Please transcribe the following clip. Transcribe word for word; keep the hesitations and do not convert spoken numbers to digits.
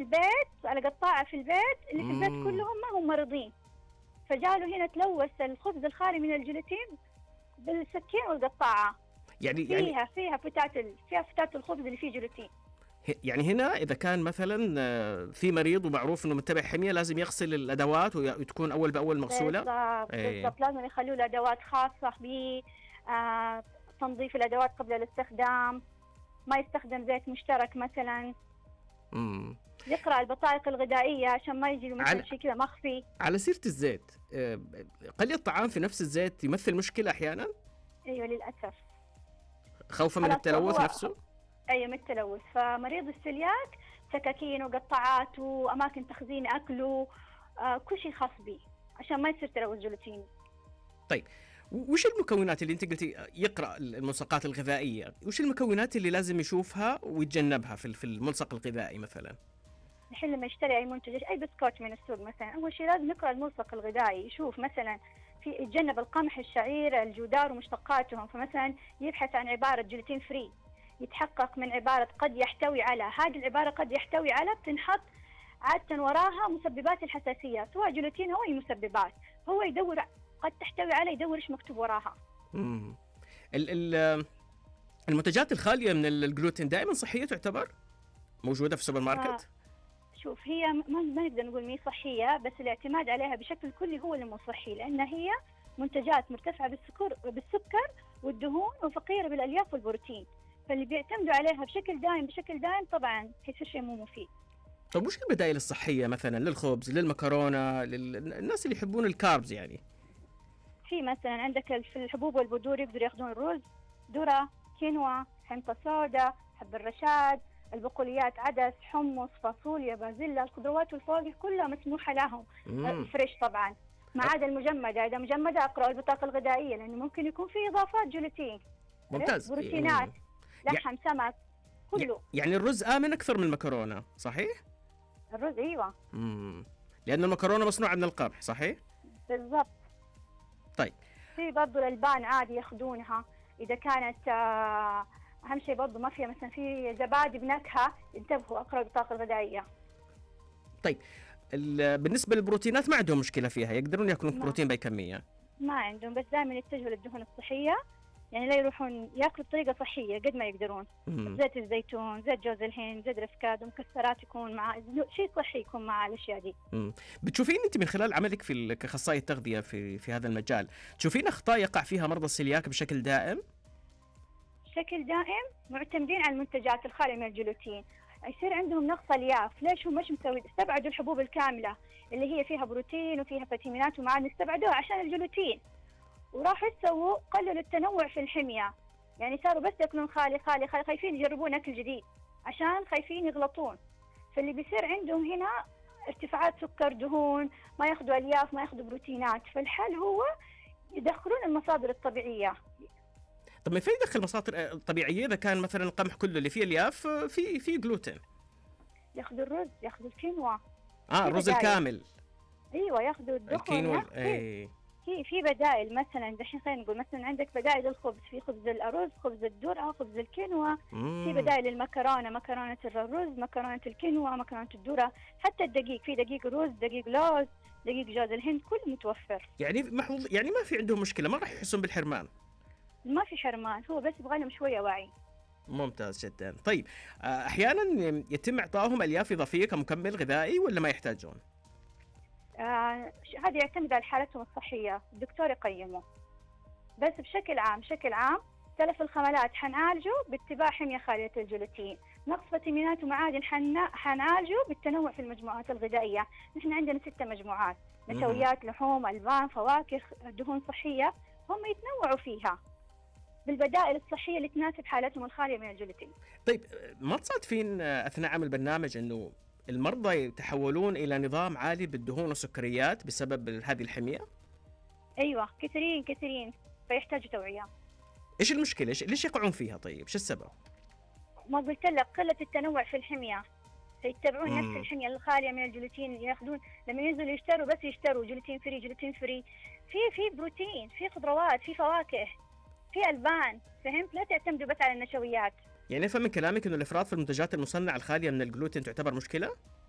البيت على قطاعة في البيت، اللي في البيت مم. كلهم ما هم مريضين، فجاله هنا تلوث الخبز الخالي من الجلوتين بالسكين والقطاعة. يعني فيها يعني فيها فتات ال... فيها فتات الخبز اللي فيه جلوتين. ه- يعني هنا اذا كان مثلا آه، في مريض ومعروف انه متبع حميه، لازم يغسل الادوات وي- وتكون اول باول مغسوله. بالضبط ايه. بالضبط، لازم يخلوا له أدوات خاصة ب آه... تنظيف الأدوات قبل الاستخدام، ما يستخدم زيت مشترك مثلا، امم يقرأ البطائق الغذائية عشان ما يجي له مثلا على شيء كذا مخفي. على سيره الزيت، آه، قلي الطعام في نفس الزيت يمثل مشكله احيانا، أيوة للأسف. خوفا من خلاص التلوث هو نفسه. أيوة من التلوث، فمريض السلياك سكاكين وقطعات وأماكن تخزين أكله آه كل شيء خاص به عشان ما يصير تلوث جلوتيني. طيب، و- وش المكونات اللي انت قلتي يقرا الملصقات الغذائيه، وش المكونات اللي لازم يشوفها ويتجنبها في في الملصق الغذائي مثلا؟ الحين لما يشتري أي منتج أي بسكوت من السوق مثلا، أول شيء لازم يقرأ الملصق الغذائي، يشوف مثلا في يتجنب القمح، الشعير، الجدار ومشتقاتهم، فمثلا يبحث عن عبارة جلوتين فري، يتحقق من عبارة قد يحتوي على، هذه العبارة قد يحتوي على بتنحط عادة وراها مسببات الحساسية، سواء جلوتين أو أي مسببات، هو يدور قد تحتوي على، يدور إيش مكتوب وراها. امم ال ال المنتجات الخاليه من الجلوتين دائما صحيه تعتبر موجوده في السوبر ماركت؟ شوف هي ما ما نقدر نقول مي صحية، بس الاعتماد عليها بشكل كلي هو اللي مو صحي، لأن هي منتجات مرتفعة بالسكر بالسكر والدهون وفقيرة بالألياف والبروتين، فاللي بيعتمدوا عليها بشكل دائم بشكل دائم طبعا حيصير شيء مو مفيد. طيب وش البدائل الصحيه مثلا للخبز، للمكرونه، للناس اللي يحبون الكاربز يعني؟ في مثلا عندك في الحبوب والبذور يقدروا ياخذون الرز، ذرة، كينوا، حنطة سوداء، حب الرشاد، البقوليات، عدس، حمص، فاصوليا، بازيلا، الخضروات والفواكه كلها مسموحة لهم. مم. فريش طبعا، ما عدا المجمدة، إذا مجمدة أقرأ البطاقة الغذائية لأنه ممكن يكون فيه إضافات جلوتين. ممتاز. بروتينات، يع- لحم، سمك، كله. يعني الرز آمن أكثر من المكرونة صحيح؟ الرز أيوة مم. لأن المكرونة مصنوعة من القمح صحيح؟ بالضبط. طيب. في برضو الألبان عادي ياخدونها إذا كانت آه، أهم شيء برضو ما فيها مثلا في زبادي بنكهة، انتبهوا أقرأ البطاقة الغذائية. طيب ال- بالنسبة للبروتينات ما عندهم مشكلة فيها، يقدرون يأكلون ما. بروتين بأي كمية؟ ما عندهم، بس دائما يتجهوا للدهون الصحية، يعني لا يروحون ياكلوا بطريقة صحية قد ما يقدرون. مم. زيت الزيتون، زيت جوز الهند، زيت الافكاد، ومكسرات يكون مع شيء صحي يكون مع الاشياء دي. مم. بتشوفين انت من خلال عملك في ال- كاخصائي تغذيه في في هذا المجال، تشوفين اخطاء يقع فيها مرضى السيلياك بشكل دائم؟ بشكل دائم معتمدين على المنتجات الخالية من الجلوتين، يصير عندهم نقص الياف. ليش هم مش مسوي استبعدوا الحبوب الكاملة اللي هي فيها بروتين وفيها فيتامينات ومعادن، استبعدوها عشان الجلوتين، وراحوا يسووا قللوا التنوع في الحمية، يعني صاروا بس ياكلون خالي خالي خالي، خايفين يجربون اكل جديد عشان خايفين يغلطون. فاللي بيصير عندهم هنا ارتفاعات سكر، دهون، ما ياخذوا الياف، ما ياخذوا بروتينات. فالحل هو يدخلون المصادر الطبيعية. طب ما في يدخل مصادر طبيعيه اذا كان مثلا القمح كله اللي فيه الياف في في جلوتين؟ ياخذوا الرز، ياخذوا الكينوا. اه الرز الكامل. ايوه ياخذوا الدخن. الكينوا اي. في في بدائل، مثلا دحين خلينا نقول مثلا عندك بدائل الخبز، في خبز الارز، خبز الذره، خبز الكينوا. في بدائل المكرونه، مكرونه الرز، مكرونه الكينوا، مكرونه الذره، حتى الدقيق، في دقيق رز، دقيق لوز، دقيق جوز الهند، كله متوفر. يعني محظوظ، يعني ما في عندهم مشكله، ما راح يحسون بالحرمان. ما في حرمان، هو بس يبغى لهم شويه وعي. ممتاز جدا. طيب احيانا يتم اعطائهم الياف اضافيه كمكمل غذائي ولا ما يحتاجون؟ آه هذا يعتمد على حالتهم الصحيه، الدكتور يقيمه. بس بشكل عام بشكل عام تلف الخملات حنعالجه باتباع حمية خالية الجلوتين، نقص فيتامينات ومعادن حنعالجه بالتنوع في المجموعات الغذائية. نحن عندنا ستة مجموعات، نشويات، لحوم، ألبان، فواكه، دهون صحية، هم يتنوعوا فيها بالبدائل الصحية اللي تناسب حالتهم الخالية من الجلوتين. طيب ما تصادفين أثناء عمل البرنامج أنه المرضى يتحولون إلى نظام عالي بالدهون والسكريات بسبب هذه الحمية؟ أيوة كثيرين كثيرين، فيحتاجوا توعية. إيش المشكلة؟ إيش ليش يقعون فيها؟ طيب إيش السبب؟ ما قلت لك قلة التنوع في الحمية، فيتبعون نفس الحمية الخالية من الجلوتين، ياخذون لما ينزلوا يشتروا بس يشتروا جلوتين فري جلوتين فري. في في بروتين، في خضروات، في فواكه، في ألبان، فهمت؟ لا تعتمدوا بس على النشويات. يعني أفهم من كلامك إنه الإفراط في المنتجات المصنعة الخالية من الجلوتين تعتبر مشكلة؟